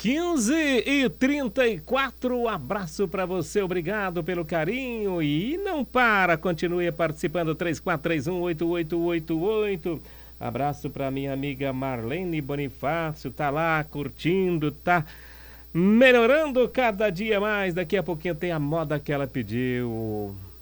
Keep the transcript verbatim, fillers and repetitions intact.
quinze e trinta e quatro, abraço para você, obrigado pelo carinho e não para, continue participando, três quatro três um oito oito oito oito. Abraço para minha amiga Marlene Bonifácio, tá lá curtindo, tá melhorando cada dia mais, daqui a pouquinho tem a moda que ela pediu.